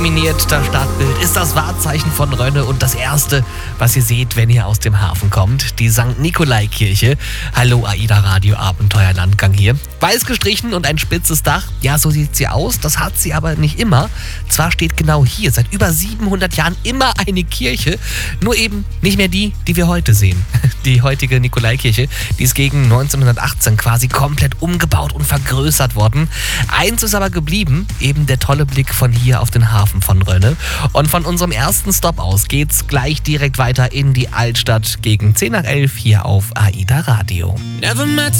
dominiert das Stadtbild, ist das Wahrzeichen von Rönne und das erste, was ihr seht, wenn ihr aus dem Hafen kommt, die St. Nikolai-Kirche. Hallo AIDA Radio Abenteuerlandgang hier. Weiß gestrichen und ein spitzes Dach, ja, so sieht sie aus, das hat sie aber nicht immer. Zwar steht genau hier seit über 700 Jahren immer eine Kirche, nur eben nicht mehr die wir heute sehen. Die heutige Nikolaikirche, die ist gegen 1918 quasi komplett umgebaut und vergrößert worden. Eins ist aber geblieben, eben der tolle Blick von hier auf den Hafen von Rönne. Und von unserem ersten Stop aus geht's gleich direkt weiter in die Altstadt gegen 10 nach 11 hier auf AIDA Radio. Never met